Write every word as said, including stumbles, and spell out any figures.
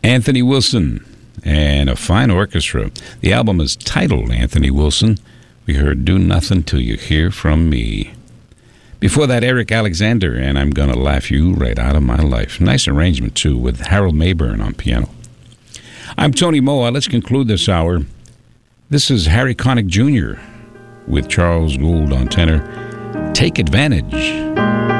Anthony Wilson and a fine orchestra. The album is titled Anthony Wilson. We heard Do Nothing Till You Hear From Me. Before that, Eric Alexander and I'm Gonna Laugh You Right Out of My Life. Nice arrangement, too, with Harold Mayburn on piano. I'm Tony Moa. Let's conclude this hour. This is Harry Connick Junior with Charles Gould on tenor. Take Advantage.